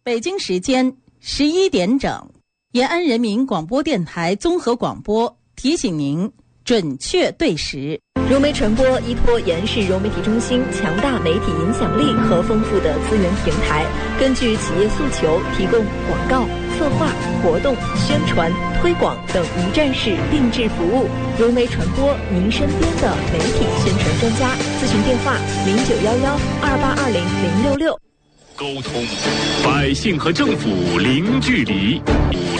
北京时间11点整，延安人民广播电台综合广播提醒您准确对时。 融媒传播依托延世融媒体中心强大媒体影响力和丰富的资源平台，根据企业诉求提供广告、策划、活动、宣传、推广等一站式定制服务。融媒传播，您身边的媒体宣传专家。咨询电话0911282066。 沟通，百姓和政府零距离。